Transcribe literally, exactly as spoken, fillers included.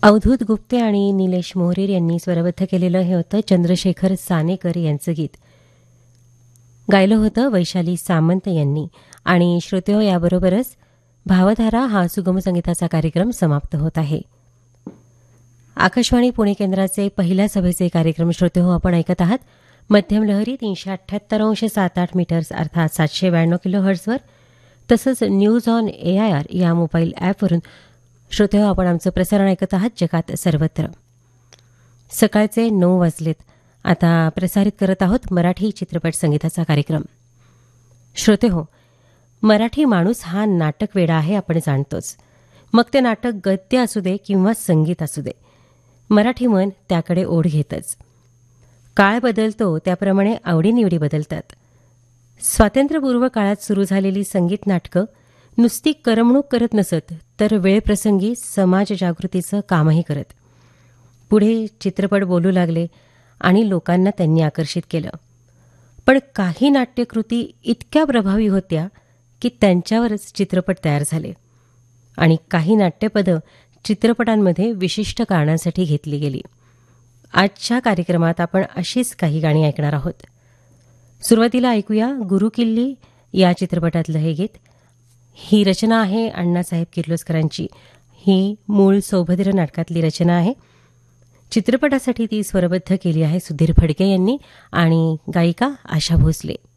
अवधूत गुप्ते आणि निलेश मोहरीर यांनी स्वरबद्ध केलेलं हे होतं चंद्रशेखर सानेकर यांचं गीत. गायलं होतं वैशाली सामंत यांनी. आणि श्रोतेहो, याबरोबरच भावधारा हा सुगम संगीताचा कार्यक्रम समाप्त होत आहे. आकाशवाणी पुणे केंद्राचे पहिल्या सभेचे कार्यक्रम श्रोतेहो आपण ऐकत आहात. मध्यम लहरी तीनशे अठ्ठ्याहत्तर अंश सात आठ मीटर्स अर्थात सातशे ब्याण्णव किलो हर्ट्झवर, तसंच news on A I R या मोबाईल ॲपवरून श्रोतेहो आपण आमचं प्रसारण ऐकत आहात जगात सर्वत्र. सकाळचे नऊ वाजलेत. आता प्रसारित करत आहोत मराठी चित्रपट संगीताचा कार्यक्रम. श्रोतेहो, मराठी माणूस हा नाटक वेडा आहे आपण जाणतोच. मग ते नाटक गद्य असू दे किंवा संगीत असू दे, मराठी मन त्याकडे ओढ घेतच. काळ बदलतो त्याप्रमाणे आवडीनिवडी बदलतात. स्वातंत्र्यपूर्व काळात सुरू झालेली संगीत नाटकं नुसती करमणूक करत नसत, तर वेळप्रसंगी समाज जागृतीचं कामही करत. पुढे चित्रपट बोलू लागले आणि लोकांना त्यांनी आकर्षित केलं. पण काही नाट्यकृती इतक्या प्रभावी होत्या की त्यांच्यावरच चित्रपट तयार झाले. आणि काही नाट्यपदं चित्रपटांमध्ये विशिष्ट कारणांसाठी घेतली गेली. आजच्या कार्यक्रमात आपण अशीच काही गाणी ऐकणार आहोत. सुरुवातीला ऐकूया गुरुकिल्ली या चित्रपटातलं हे गीत. ही रचना आहे अण्णासाहेब किर्लोस्करांची. ही मूळ सौभद्र नाटकातली रचना आहे. चित्रपटासाठी ती स्वरबद्ध केली आहे सुधीर फडके यांनी आणि गायिका आशा भोसले.